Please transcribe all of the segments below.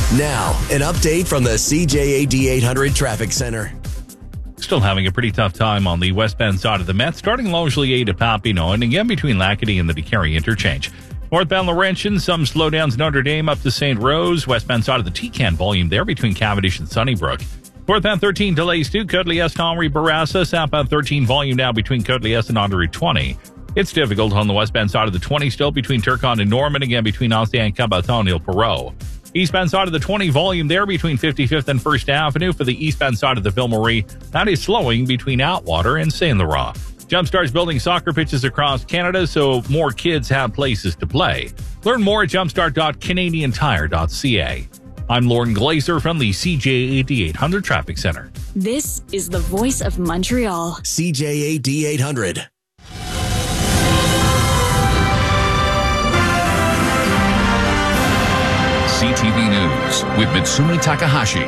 Now, an update from the CJAD 800 Traffic Center. Still having a pretty tough time on the westbound side of the Met, starting Longueuil to Papineau, and again between Lacadie and the DeCarry interchange. Northbound Laurentian, some slowdowns Notre Dame up to St. Rose. Westbound side of the Tecan volume there between Cavendish and Sunnybrook. Northbound 13 delays too. Côte-Liesse to Henri Bourassa. Southbound 13 volume now between Côte-Liesse and on Route 20. It's difficult on the westbound side of the 20 still between Turcotte and Norman, again between Ancien and Caboton and Il-Perrot. Eastbound side of the 20 volume there between 55th and 1st Avenue. For the eastbound side of the Ville-Marie, that is slowing between Atwater and Saint-Laurent. Jumpstart's building soccer pitches across Canada so more kids have places to play. Learn more at jumpstart.canadiantire.ca. I'm Lauren Glazer from the CJAD 800 Traffic Center. This is the voice of Montreal. CJAD 800. CTV News with Mitsumi Takahashi.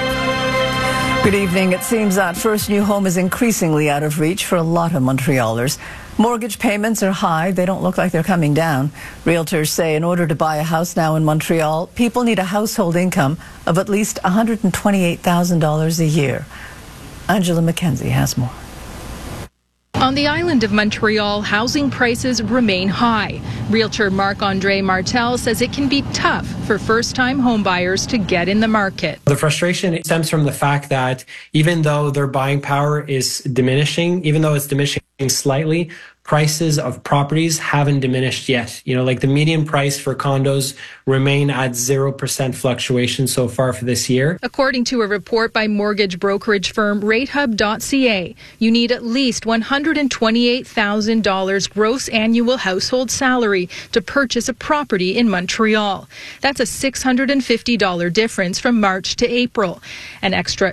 Good evening. It seems that first new home is increasingly out of reach for a lot of Montrealers. Mortgage payments are high. They don't look like they're coming down. Realtors say in order to buy a house now in Montreal, people need a household income of at least $128,000 a year. Angela McKenzie has more. On the island of Montreal, housing prices remain high. Realtor Marc-André Martel says it can be tough for first-time homebuyers to get in the market. The frustration stems from the fact that even though their buying power is diminishing, even though it's diminishing slightly, prices of properties haven't diminished yet. You know, like the median price for condos remain at 0% fluctuation so far for this year. According to a report by mortgage brokerage firm RateHub.ca, you need at least $128,000 gross annual household salary to purchase a property in Montreal. That's a $650 difference from March to April, an extra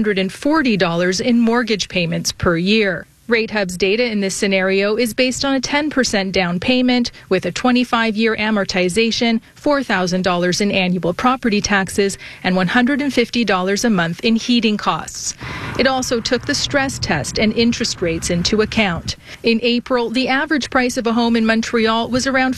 $240 in mortgage payments per year. RateHub's data in this scenario is based on a 10% down payment with a 25-year amortization, $4,000 in annual property taxes, and $150 a month in heating costs. It also took the stress test and interest rates into account. In April, the average price of a home in Montreal was around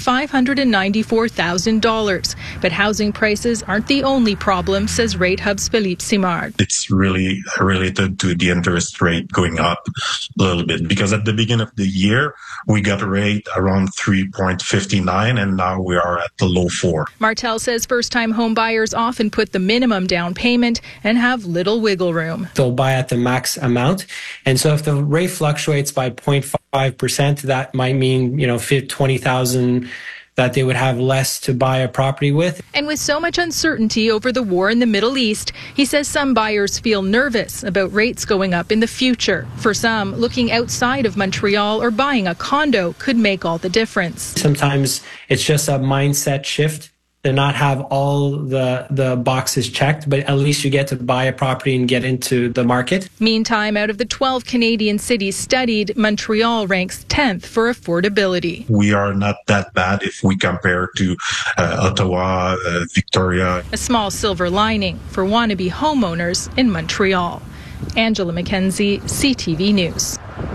$594,000. But housing prices aren't the only problem, says RateHub's Philippe Simard. It's really related to the interest rate going up a little bit, because at the beginning of the year, we got a rate around 3.59, and now we are at the low 4. Martel says first-time home buyers often put the minimum down payment and have little wiggle room. They'll buy at the max amount. And so if the rate fluctuates by 0.5%, that might mean, $20,000 that they would have less to buy a property with. And with so much uncertainty over the war in the Middle East, he says some buyers feel nervous about rates going up in the future. For some, looking outside of Montreal or buying a condo could make all the difference. Sometimes it's just a mindset shift to not have all the boxes checked, but at least you get to buy a property and get into the market. Meantime, out of the 12 Canadian cities studied, Montreal ranks 10th for affordability. We are not that bad if we compare to Ottawa, Victoria. A small silver lining for wannabe homeowners in Montreal. Angela McKenzie, CTV News.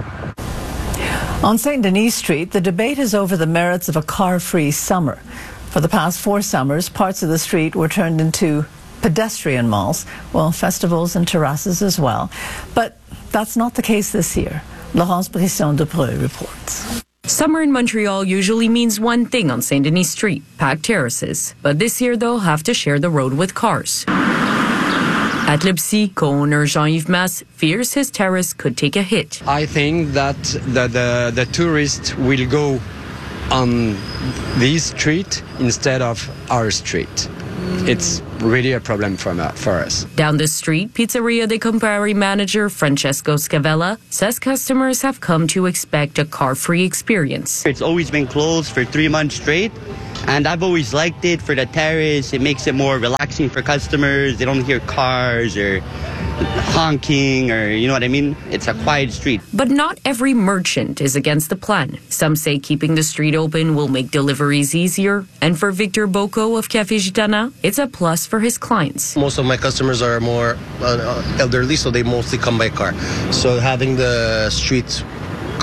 On St. Denis Street, the debate is over the merits of a car-free summer. For the past 4 summers, parts of the street were turned into pedestrian malls, festivals and terraces as well. But that's not the case this year. Laurence Brisson-Depreux reports. Summer in Montreal usually means one thing on St. Denis Street, packed terraces. But this year they'll have to share the road with cars. At Lipsy, co-owner Jean-Yves Masse fears his terrace could take a hit. I think that the tourists will go on this street instead of our street. It's really a problem for us. Down the street, Pizzeria de Campari manager Francesco Scavella says customers have come to expect a car-free experience. It's always been closed for 3 months straight, and I've always liked it for the terrace. It makes it more relaxing for customers. They don't hear cars or honking, or you know what I mean? It's a quiet street. But not every merchant is against the plan. Some say keeping the street open will make deliveries easier. And for Victor Bocco of Café Gitana, it's a plus for his clients. Most of my customers are more elderly, so they mostly come by car. So having the streets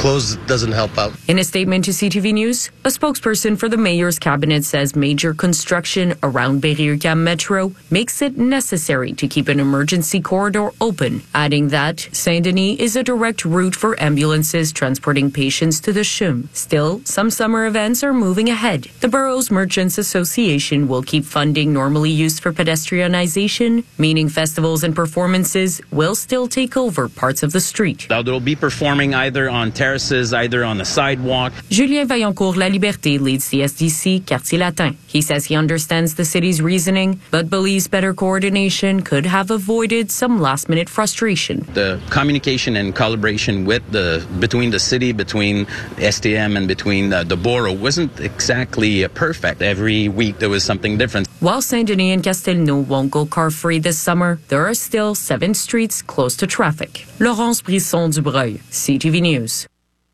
closed doesn't help out. In a statement to CTV News, a spokesperson for the mayor's cabinet says major construction around Berry-UQAM Metro makes it necessary to keep an emergency corridor open, adding that Saint-Denis is a direct route for ambulances transporting patients to the CHUM. Still, some summer events are moving ahead. The borough's Merchants Association will keep funding normally used for pedestrianization, meaning festivals and performances will still take over parts of the street. They'll be performing either on terraces, either on the sidewalk. Julien Vaillancourt La Liberté leads CSDC Quartier Latin. He says he understands the city's reasoning, but believes better coordination could have avoided some last-minute frustration. The communication and collaboration between the city, between STM and between the borough wasn't exactly perfect. Every week there was something different. While Saint-Denis and Castelnau won't go car-free this summer, there are still 7 streets closed to traffic. Laurence Brisson-Dubreuil, CTV News.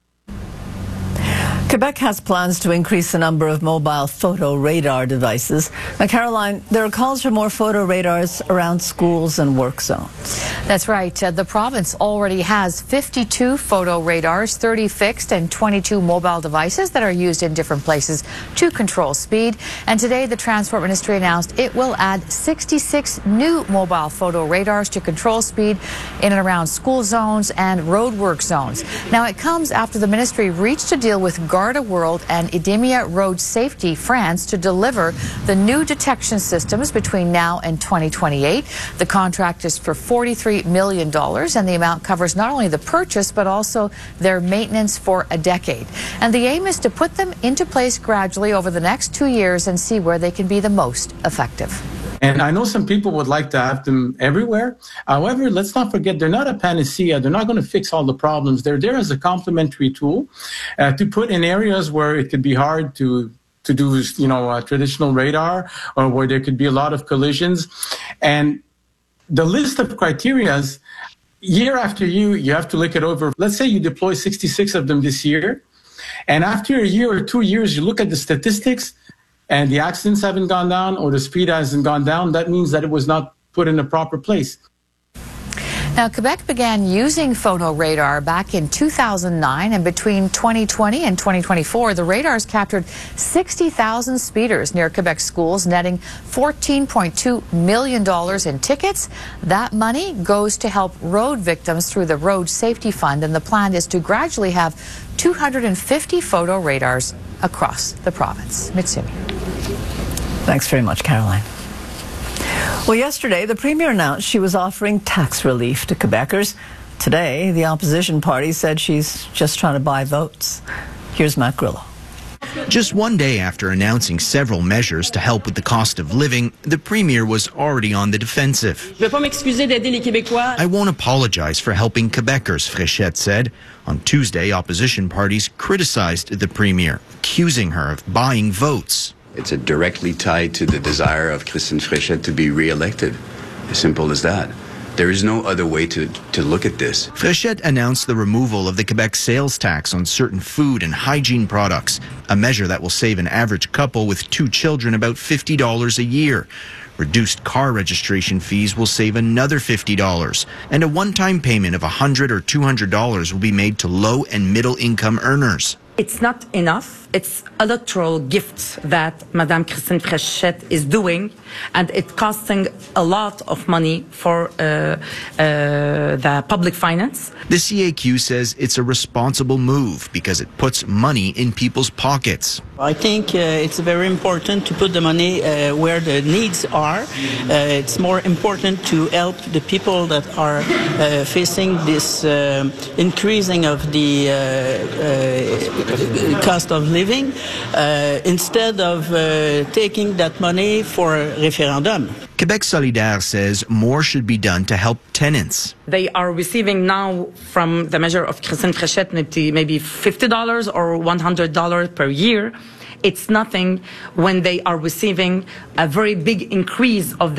Quebec has plans to increase the number of mobile photo radar devices. Now, Caroline, there are calls for more photo radars around schools and work zones. That's right. The province already has 52 photo radars, 30 fixed and 22 mobile devices that are used in different places to control speed. And today, the Transport Ministry announced it will add 66 new mobile photo radars to control speed in and around school zones and road work zones. Now, it comes after the ministry reached a deal with Garda World and Idemia Road Safety France to deliver the new detection systems between now and 2028. The contract is for $43 million, and the amount covers not only the purchase but also their maintenance for a decade. And the aim is to put them into place gradually over the next 2 years and see where they can be the most effective. And I know some people would like to have them everywhere. However, let's not forget, they're not a panacea. They're not going to fix all the problems. They're there as a complementary tool to put in areas where it could be hard to do, traditional radar, or where there could be a lot of collisions. And the list of criterias, year after year, you have to look it over. Let's say you deploy 66 of them this year. And after a year or 2 years, you look at the statistics, and the accidents haven't gone down or the speed hasn't gone down, that means that it was not put in a proper place. Now, Quebec began using photo radar back in 2009, and between 2020 and 2024, the radars captured 60,000 speeders near Quebec schools, netting $14.2 million in tickets. That money goes to help road victims through the Road Safety Fund, and the plan is to gradually have 250 photo radars across the province. Mitsumi. Thanks very much, Caroline. Well, yesterday, the Premier announced she was offering tax relief to Quebecers. Today, the opposition party said she's just trying to buy votes. Here's Matt Grillo. Just one day after announcing several measures to help with the cost of living, the Premier was already on the defensive. I won't apologize for helping Quebecers, Fréchette said. On Tuesday, opposition parties criticized the Premier, accusing her of buying votes. It's directly tied to the desire of Christine Fréchette to be re-elected. As simple as that. There is no other way to look at this. Fréchette announced the removal of the Quebec sales tax on certain food and hygiene products, a measure that will save an average couple with 2 children about $50 a year. Reduced car registration fees will save another $50, and a one-time payment of $100 or $200 will be made to low and middle-income earners. It's not enough. It's electoral gifts that Madame Christine Fréchette is doing, and it's costing a lot of money for the public finance. The CAQ says it's a responsible move because it puts money in people's pockets. I think it's very important to put the money where the needs are. It's more important to help the people that are facing this increasing of the cost of living, instead of taking that money for a referendum. Quebec Solidaire says more should be done to help tenants. They are receiving now from the measure of Christine Fréchette maybe $50 or $100 per year. It's nothing when they are receiving a very big increase of the